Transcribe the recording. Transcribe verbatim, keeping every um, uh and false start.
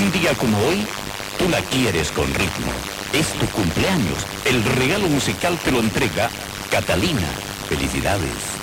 un día como hoy, tú la quieres con ritmo. Es tu cumpleaños. El regalo musical te lo entrega Catalina. Felicidades.